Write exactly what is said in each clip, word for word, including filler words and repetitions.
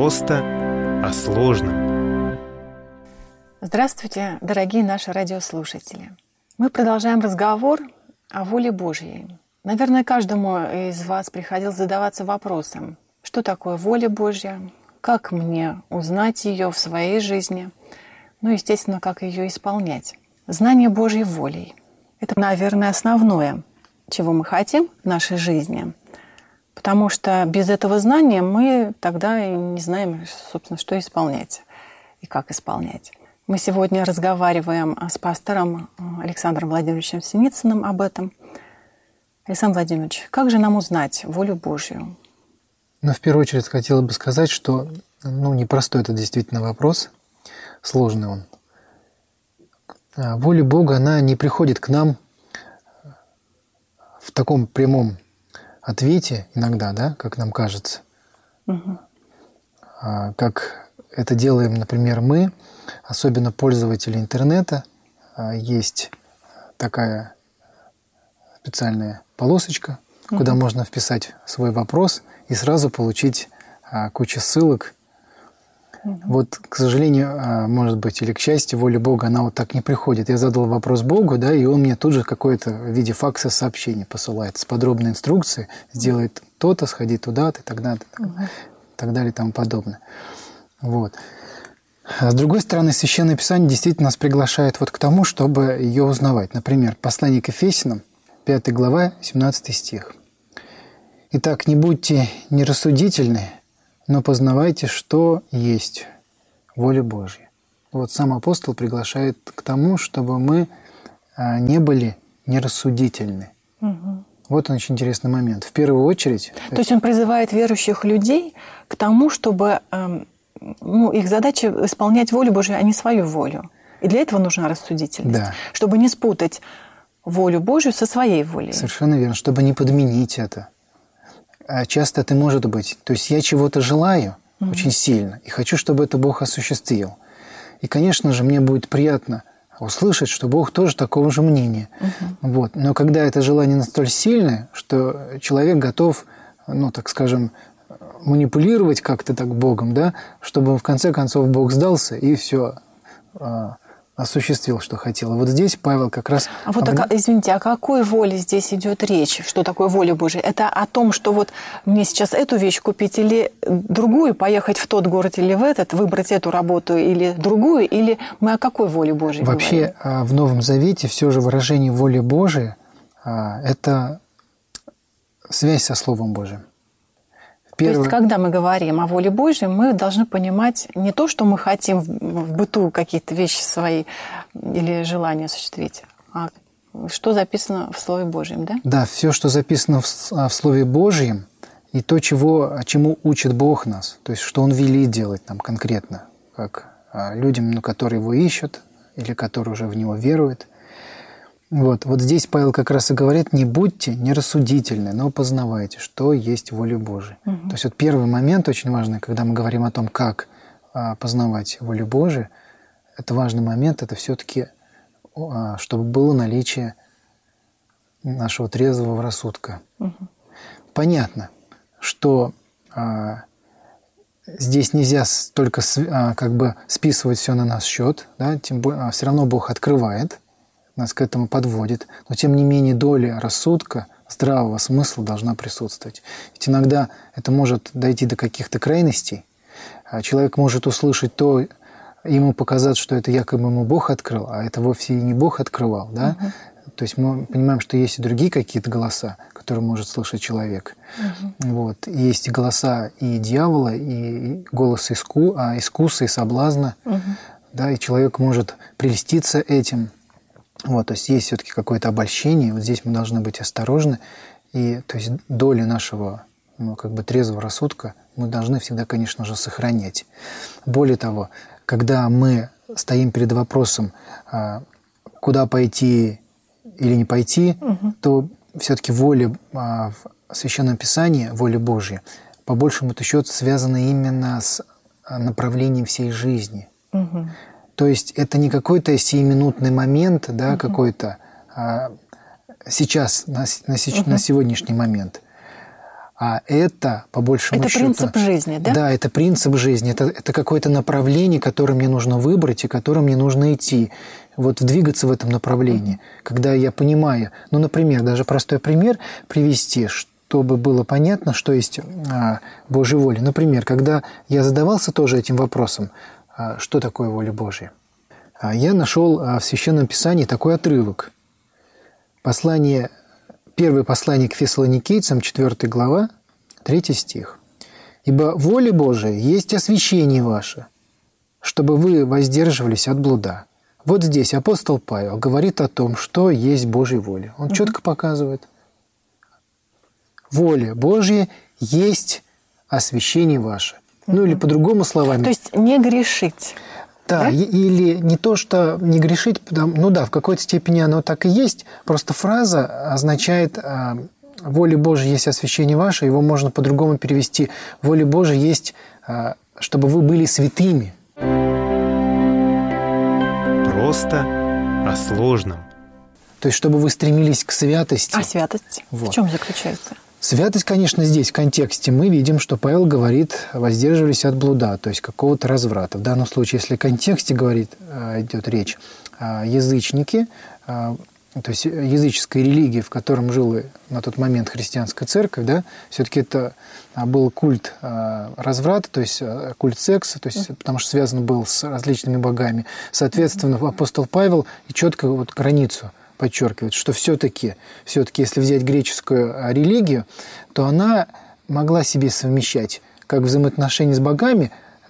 Просто о сложном. Здравствуйте, дорогие наши радиослушатели. Мы продолжаем разговор о воле Божьей. Наверное, каждому из вас приходилось задаваться вопросом, что такое воля Божья, как мне узнать ее в своей жизни, ну, естественно, как ее исполнять. Знание Божьей волей – это, наверное, основное, чего мы хотим в нашей жизни, потому что без этого знания мы тогда и не знаем, собственно, что исполнять и как исполнять. Мы сегодня разговариваем с пастором Александром Владимировичем Синицыным об этом. Александр Владимирович, как же нам узнать волю Божью? Ну, в первую очередь, хотела бы сказать, что ну, непростой это действительно вопрос, сложный он. Воля Бога, она не приходит к нам в таком прямом ответе иногда, да, как нам кажется. Угу. Как это делаем, например, мы, особенно пользователи интернета. Есть такая специальная полосочка, угу. куда можно вписать свой вопрос и сразу получить кучу ссылок. Угу. Вот, к сожалению, может быть, или к счастью, воля Бога, она вот так не приходит. Я задал вопрос Богу, да, и он мне тут же какое-то в виде факса сообщение посылает с подробной инструкцией, сделай то-то, сходи туда-то, и так далее, угу. и так далее и тому подобное. Вот. А с другой стороны, Священное Писание действительно нас приглашает вот к тому, чтобы ее узнавать. Например, послание к Ефесянам, пятая глава, семнадцатый стих. «Итак, не будьте нерассудительны, но познавайте, что есть воля Божья». Вот сам апостол приглашает к тому, чтобы мы не были нерассудительны. Угу. Вот он очень интересный момент. В первую очередь... То есть он призывает верующих людей к тому, чтобы ну, их задача исполнять волю Божью, а не свою волю. И для этого нужна рассудительность. Да. Чтобы не спутать волю Божью со своей волей. Совершенно верно. Чтобы не подменить это. А часто это может быть. То есть я чего-то желаю mm-hmm. очень сильно и хочу, чтобы это Бог осуществил. И, конечно же, мне будет приятно услышать, что Бог тоже такого же мнения. Mm-hmm. Вот. Но когда это желание настолько сильное, что человек готов, ну, так скажем, манипулировать как-то так Богом, да, чтобы в конце концов Бог сдался и все осуществил, что хотел. И вот здесь Павел как раз... А вот, об... извините, о какой воле здесь идет речь? Что такое воля Божия? Это о том, что вот мне сейчас эту вещь купить или другую, поехать в тот город или в этот, выбрать эту работу или другую, или мы о какой воле Божией Вообще говорим? В Новом Завете все же выражение воли Божией – это связь со Словом Божьим. Первое... То есть, когда мы говорим о воле Божьей, мы должны понимать не то, что мы хотим в быту какие-то вещи свои или желания осуществить, а что записано в Слове Божьем, да? Да, все, что записано в, в Слове Божьем, и то, чего, чему учит Бог нас, то есть, что Он велит делать нам конкретно, как людям, ну, которые Его ищут или которые уже в Него веруют. Вот, вот здесь Павел как раз и говорит: не будьте нерассудительны, но познавайте, что есть воля Божия. Угу. То есть вот первый момент очень важный, когда мы говорим о том, как а, познавать волю Божию, это важный момент, это все-таки, а, чтобы было наличие нашего трезвого рассудка. Угу. Понятно, что а, здесь нельзя только а, как бы списывать все на наш счет, да, тем более, а, все равно Бог открывает, нас к этому подводит, но тем не менее доля рассудка, здравого смысла должна присутствовать. Ведь иногда это может дойти до каких-то крайностей. Человек может услышать то, ему показать, что это якобы ему Бог открыл, а это вовсе и не Бог открывал. Да? Угу. То есть мы понимаем, что есть и другие какие-то голоса, которые может слышать человек. Угу. Вот. Есть и голоса и дьявола, и голос иску, а искуса и соблазна. Угу. Да? И человек может прельститься этим. Вот, то есть есть все-таки какое-то обольщение, вот здесь мы должны быть осторожны, и то есть долю нашего, ну, как бы трезвого рассудка мы должны всегда, конечно же, сохранять. Более того, когда мы стоим перед вопросом, куда пойти или не пойти, угу. то все-таки воля в Священном Писании, воля Божья, по большему счету связана именно с направлением всей жизни. Угу. То есть это не какой-то сиюминутный момент, да, uh-huh. какой-то а, сейчас, на, на, uh-huh. на сегодняшний момент, А это, по большему это счету... Это принцип жизни, да? Да, это принцип жизни. Это, это какое-то направление, которое мне нужно выбрать и которым мне нужно идти. Вот двигаться в этом направлении. Mm-hmm. Когда я понимаю... Ну, например, даже простой пример привести, чтобы было понятно, что есть а, Божья воля. Например, когда я задавался тоже этим вопросом, а, что такое воля Божья, а, я нашел а, в Священном Писании такой отрывок. Послание... Первое послание к Фессалоникийцам, четвёртая глава, третий стих. «Ибо воля Божия есть освящение ваше, чтобы вы воздерживались от блуда». Вот здесь апостол Павел говорит о том, что есть Божья воля. Он mm-hmm. четко показывает. Воля Божья есть освящение ваше. Mm-hmm. Ну или по-другому словами. То есть не грешить. Да, да, или не то, что не грешить, ну да, в какой-то степени оно так и есть, просто фраза означает «воля Божия есть освящение ваше», его можно по-другому перевести «воля Божия есть, чтобы вы были святыми». Просто о сложном. То есть, чтобы вы стремились к святости. А святость вот. В чем заключается? Святость, конечно, здесь, в контексте, мы видим, что Павел говорит, воздерживались от блуда, то есть какого-то разврата. В данном случае, если в контексте говорит, идет речь о язычнике, то есть языческая религия, в котором жила на тот момент христианская церковь, да, все-таки это был культ разврата, то есть культ секса, то есть, потому что связан был с различными богами. Соответственно, апостол Павел и четко вот границу подчеркивает, что все-таки, все-таки, если взять греческую религию, то она могла себе совмещать как взаимоотношения с богами,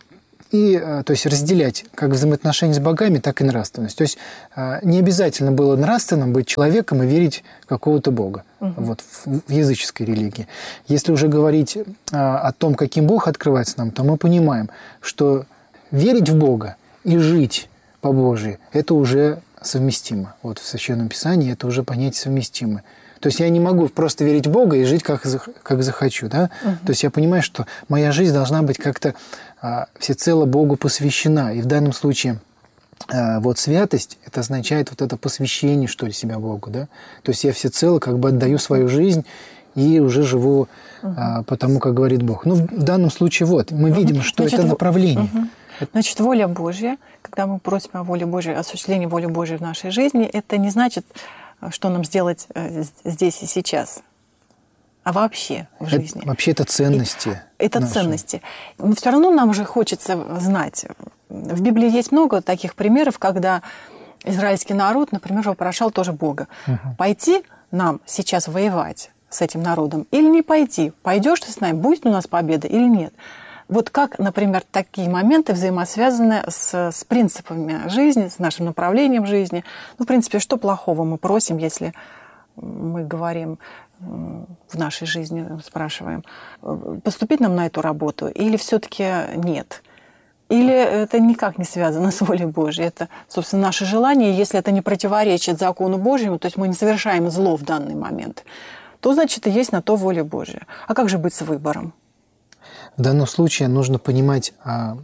и, то есть разделять как взаимоотношения с богами, так и нравственность. То есть не обязательно было нравственным быть человеком и верить в какого-то бога угу. вот, в языческой религии. Если уже говорить о том, каким Бог открывается нам, то мы понимаем, что верить в Бога и жить по Божии – это уже совместимо. Вот в Священном Писании это уже понятие совместимое. То есть я не могу просто верить в Бога и жить как, как захочу. Да? Угу. То есть я понимаю, что моя жизнь должна быть как-то а, всецело Богу посвящена. И в данном случае а, вот святость, это означает вот это посвящение, что ли, себя Богу. Да? То есть я всецело как бы отдаю свою жизнь и уже живу угу. а, по тому, как говорит Бог. Ну, в данном случае вот, мы угу. видим, что Значит, это направление. Угу. Значит, воля Божья, когда мы просим о воле Божьей, осуществлении воли Божьей в нашей жизни, это не значит, что нам сделать здесь и сейчас, а вообще в жизни. Это, вообще это ценности. И, это наши. ценности. Но все равно нам же хочется знать. В Библии есть много таких примеров, когда израильский народ, например, вопрошал тоже Бога. Угу. Пойти нам сейчас воевать с этим народом или не пойти? Пойдешь ты с нами, будет у нас победа или нет? Вот как, например, такие моменты взаимосвязаны с, с принципами жизни, с нашим направлением жизни. Ну, в принципе, что плохого мы просим, если мы говорим в нашей жизни, спрашиваем, поступить нам на эту работу или все-таки нет? Или это никак не связано с волей Божьей? Это, собственно, наше желание. Если это не противоречит закону Божьему, то есть мы не совершаем зло в данный момент, то, значит, и есть на то воля Божья. А как же быть с выбором? В данном случае нужно понимать,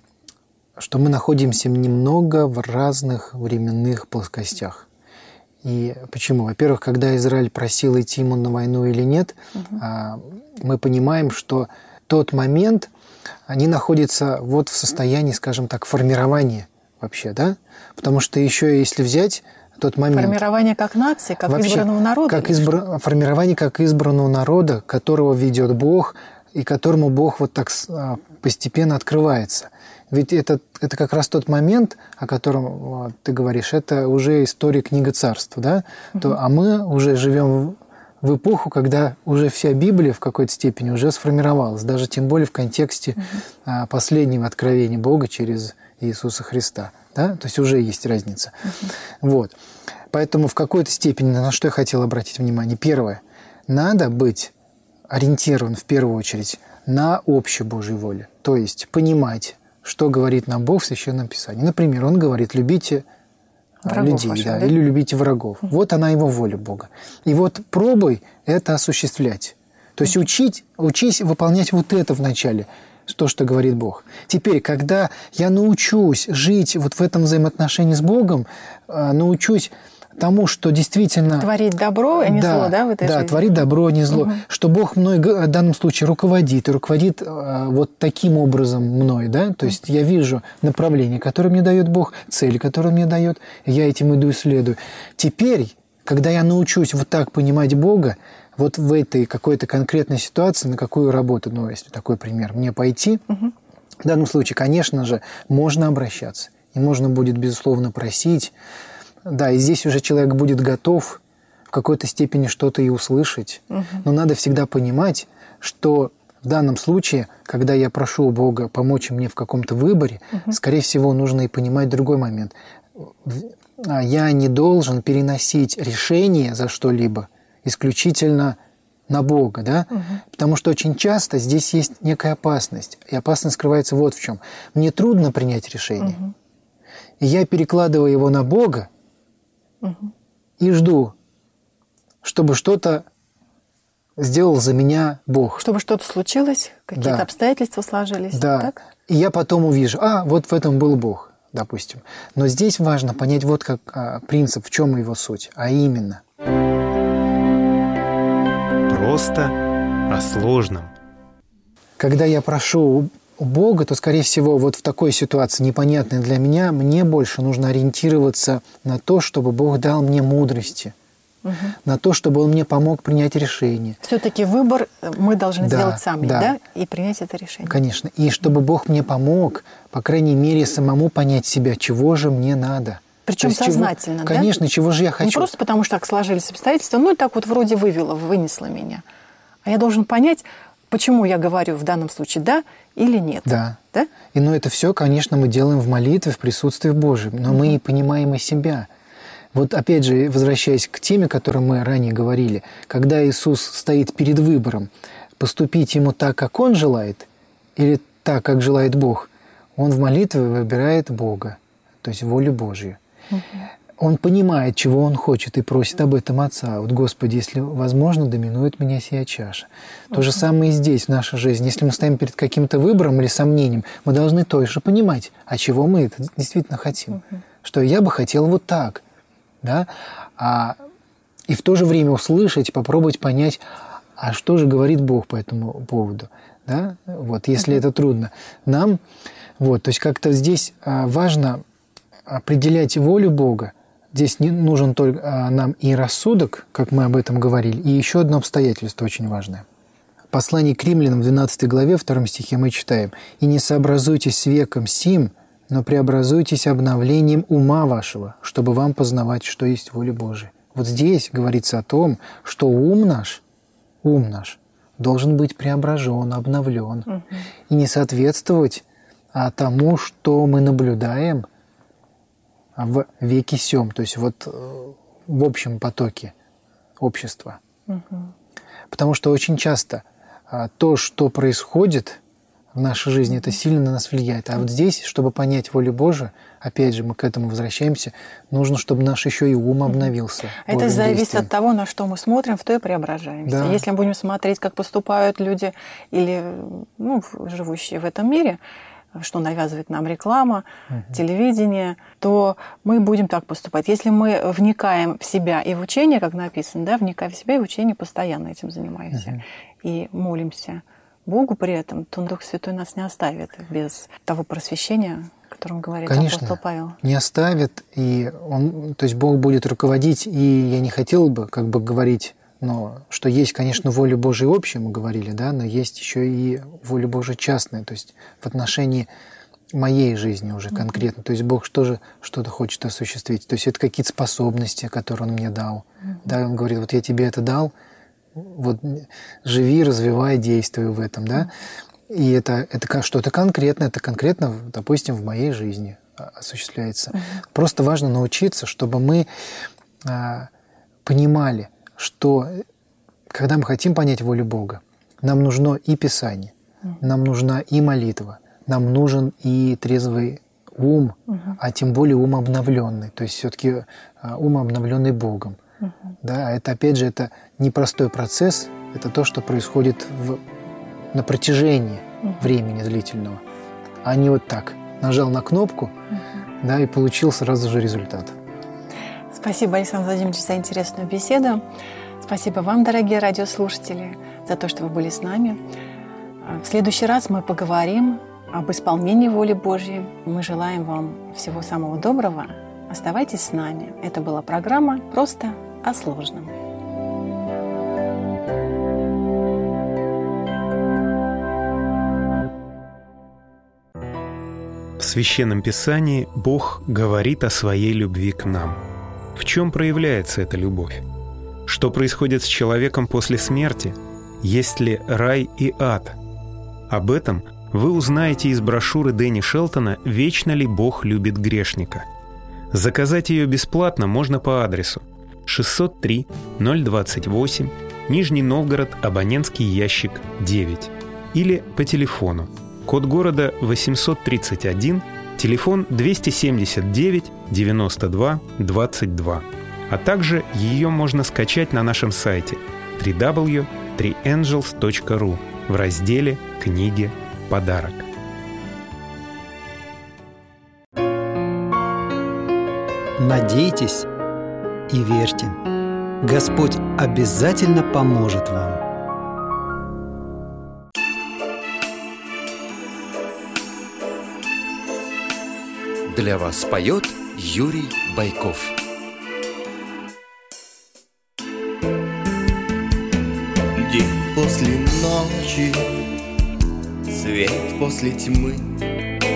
что мы находимся немного в разных временных плоскостях. И почему? Во-первых, когда Израиль просил, идти ему на войну или нет, угу. мы понимаем, что тот момент они находятся вот в состоянии, скажем так, формирования вообще, да? Потому что еще если взять тот момент... Формирование как нации, как вообще, избранного народа? Как избра... Формирование как избранного народа, которого ведет Бог, и которому Бог вот так постепенно открывается. Ведь это, это как раз тот момент, о котором ты говоришь, это уже история книга Царства, да? Угу. То, а мы уже живем в, в эпоху, когда уже вся Библия в какой-то степени уже сформировалась, даже тем более в контексте угу. последнего откровения Бога через Иисуса Христа. Да? То есть уже есть разница. Угу. Вот. Поэтому в какой-то степени, на что я хотел обратить внимание. Первое. Надо быть ориентирован в первую очередь на общую Божью волю. То есть понимать, что говорит нам Бог в Священном Писании. Например, Он говорит, любите врагов людей, ваших, да, да? или любите врагов. Mm-hmm. Вот она его воля Бога. И вот пробуй это осуществлять. То есть mm-hmm. учить, учись выполнять вот это вначале, то, что говорит Бог. Теперь, когда я научусь жить вот в этом взаимоотношении с Богом, научусь тому, что действительно... Творить добро, а не да, зло, да, в этой да, жизни? Да, творить добро, а не зло. Угу. Что Бог мной в данном случае руководит, и руководит а, вот таким образом мной, да, то есть я вижу направление, которое мне дает Бог, цели, которые мне дает, и я этим иду и следую. Теперь, когда я научусь вот так понимать Бога, вот в этой какой-то конкретной ситуации, на какую работу, ну, если такой пример, мне пойти, угу. в данном случае, конечно же, можно обращаться, и можно будет, безусловно, просить. Да, и здесь уже человек будет готов в какой-то степени что-то и услышать. Угу. Но надо всегда понимать, что в данном случае, когда я прошу у Бога помочь мне в каком-то выборе, угу. скорее всего, нужно и понимать другой момент. Я не должен переносить решение за что-либо исключительно на Бога, да? Угу. Потому что очень часто здесь есть некая опасность. И опасность скрывается вот в чем. Мне трудно принять решение. Угу. И я перекладываю его на Бога, угу. и жду, чтобы что-то сделал за меня Бог. Чтобы что-то случилось, какие-то да. обстоятельства сложились. Да. Так? И я потом увижу, а, вот в этом был Бог, допустим. Но здесь важно понять вот как а, принцип, в чем его суть. А именно... Просто о сложном. Когда я прошу у Бога, то, скорее всего, вот в такой ситуации, непонятной для меня, мне больше нужно ориентироваться на то, чтобы Бог дал мне мудрости, угу. на то, чтобы Он мне помог принять решение. Все-таки выбор мы должны да, сделать сами, да. да, и принять это решение. Конечно. И чтобы Бог мне помог, по крайней мере, самому понять себя, чего же мне надо. Причем сознательно, чего, да? Конечно, чего же я хочу. Не просто потому, что так сложились обстоятельства, ну и так вот вроде вывело, вынесло меня. А я должен понять, почему я говорю в данном случае «да» или «нет». Да. Да? И ну, это все, конечно, мы делаем в молитве, в присутствии Божьем, но угу. мы не понимаем и себя. Вот опять же, возвращаясь к теме, о которой мы ранее говорили, когда Иисус стоит перед выбором, поступить Ему так, как Он желает, или так, как желает Бог, Он в молитве выбирает Бога, то есть волю Божью. Угу. Он понимает, чего он хочет, и просит об этом Отца. Вот, Господи, если возможно, доминует меня сия чаша. То угу. же самое и здесь, в нашей жизни. Если мы стоим перед каким-то выбором или сомнением, мы должны тоже понимать, а чего мы это действительно хотим. Угу. Что я бы хотел вот так. Да? А, и в то же время услышать, попробовать понять, а что же говорит Бог по этому поводу. Да? Вот, если угу. это трудно. Нам, вот, то есть как-то здесь важно определять волю Бога. Здесь не нужен только нам и рассудок, как мы об этом говорили, и еще одно обстоятельство очень важное. В послании к Римлянам в двенадцатой главе, втором стихе мы читаем: «И не сообразуйтесь с веком сим, но преобразуйтесь обновлением ума вашего, чтобы вам познавать, что есть воля Божия». Вот здесь говорится о том, что ум наш, ум наш должен быть преображен, обновлен, угу. и не соответствовать а, тому, что мы наблюдаем в веке сём, то есть вот в общем потоке общества. Угу. Потому что очень часто то, что происходит в нашей жизни, это сильно на нас влияет. А вот здесь, чтобы понять волю Божию, опять же, мы к этому возвращаемся, нужно, чтобы наш еще и ум обновился. Это зависит действием. От того, на что мы смотрим, в то и преображаемся. Да. Если мы будем смотреть, как поступают люди, или ну, живущие в этом мире, что навязывает нам реклама, угу. телевидение, то мы будем так поступать. Если мы вникаем в себя и в учение, как написано, да, вникая в себя и в учение, постоянно этим занимаемся угу. и молимся Богу при этом, то Дух Святой нас не оставит без того просвещения, о котором говорит Конечно, апостол Павел. Не оставит, и он, то есть Бог будет руководить, и я не хотел бы как бы говорить, но что есть, конечно, воля Божия общая, мы говорили, да, но есть еще и воля Божия частная, то есть в отношении моей жизни уже конкретно. Mm-hmm. То есть Бог тоже что-то хочет осуществить. То есть это какие-то способности, которые Он мне дал. Mm-hmm. Да, Он говорит, вот я тебе это дал, вот живи, развивай, действуй в этом, да. Mm-hmm. И это, это что-то конкретное, это конкретно, допустим, в моей жизни осуществляется. Mm-hmm. Просто важно научиться, чтобы мы а, понимали, что когда мы хотим понять волю Бога, нам нужно и Писание, нам нужна и молитва, нам нужен и трезвый ум, угу. а тем более ум обновленный, то есть все-таки ум обновленный Богом. Угу. Да, это опять же это непростой процесс, это то, что происходит в, на протяжении угу. времени длительного, а не вот так нажал на кнопку, угу. да, и получил сразу же результат. Спасибо, Александр Владимирович, за интересную беседу. Спасибо вам, дорогие радиослушатели, за то, что вы были с нами. В следующий раз мы поговорим об исполнении воли Божьей. Мы желаем вам всего самого доброго. Оставайтесь с нами. Это была программа «Просто о сложном». В Священном Писании Бог говорит о своей любви к нам. В чем проявляется эта любовь? Что происходит с человеком после смерти? Есть ли рай и ад? Об этом вы узнаете из брошюры Дэнни Шелтона «Вечно ли Бог любит грешника?». Заказать ее бесплатно можно по адресу шестьсот три ноль двадцать восемь, Нижний Новгород, абонентский ящик девять, или по телефону, код города восемьсот тридцать один, телефон двести семьдесят девять девяносто два двадцать два. А также ее можно скачать на нашем сайте дабл ю дабл ю дабл ю точка три энджелс точка ру в разделе «Книги. Подарок». Надейтесь и верьте. Господь обязательно поможет вам. Для вас поет Юрий Байков. День после ночи, свет после тьмы,